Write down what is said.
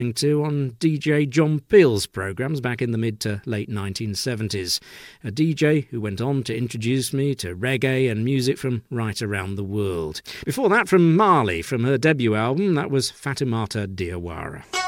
to on DJ John Peel's programmes back in the mid to late 1970s. A DJ who went on to introduce me to reggae and music from right around the world. Before that, from Mali, from her debut album, that was Fatoumata Diawara.